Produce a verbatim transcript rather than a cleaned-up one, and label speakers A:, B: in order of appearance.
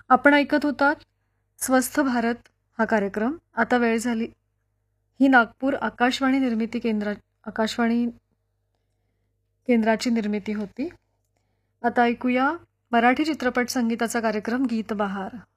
A: आपण ऐकत होतात स्वस्थ भारत हा कार्यक्रम. आता वेळ झाली ही नागपूर आकाशवाणी निर्मिती केंद्रा आकाशवाणी केंद्राची निर्मिती होती. आता ऐकूया मराठी चित्रपट संगीताचा कार्यक्रम गीत बहार.